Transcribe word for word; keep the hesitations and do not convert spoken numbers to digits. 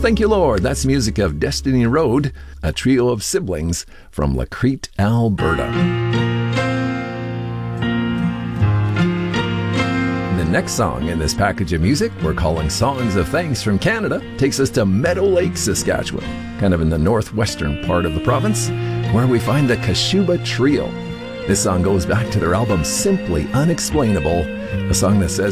Thank you, Lord. That's music of Destiny Road, a trio of siblings from Lacrete, Alberta. The next song in this package of music we're calling Songs of Thanks from Canada takes us to Meadow Lake, Saskatchewan, kind of in the northwestern part of the province, where we find the Kashuba Trio. This song goes back to their album Simply Unexplainable, a song that says